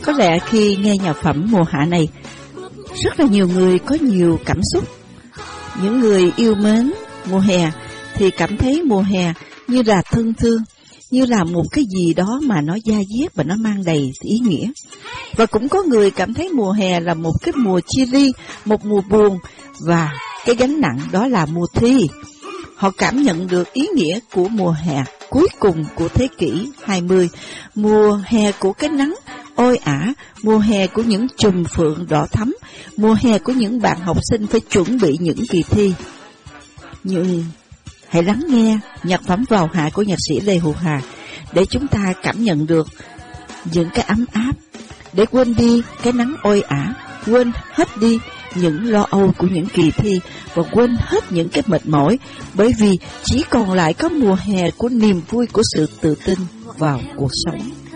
Có lẽ khi nghe nhạc phẩm mùa hạ này, rất là nhiều người có nhiều cảm xúc. Những người yêu mến mùa hè thì cảm thấy mùa hè như là thân thương, như là một cái gì đó mà nó da diết và nó mang đầy ý nghĩa. Và cũng có người cảm thấy mùa hè là một cái mùa chia ly, một mùa buồn và cái gánh nặng đó là mùa thi. Họ cảm nhận được ý nghĩa của mùa hè cuối cùng của thế kỷ 20, mùa hè của cái nắng oi ả, mùa hè của những chùm phượng đỏ thắm, mùa hè của những bạn học sinh phải chuẩn bị những kỳ thi. Nhưng hãy lắng nghe nhạc phẩm Vào Hạ của nhạc sĩ Lê Hữu Hà để chúng ta cảm nhận được những cái ấm áp, để quên đi cái nắng oi ả, quên hết đi những lo âu của những kỳ thi và quên hết những cái mệt mỏi, bởi vì chỉ còn lại có mùa hè của niềm vui, của sự tự tin vào cuộc sống.